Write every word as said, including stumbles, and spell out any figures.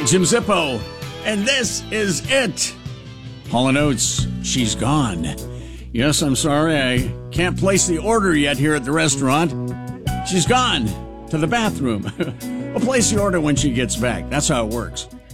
Jim Zippo, and this is it. Hall and Oates, she's gone. Yes, I'm sorry, I can't place the order yet here at the restaurant. She's gone to the bathroom. We'll place the order when she gets back. That's how it works.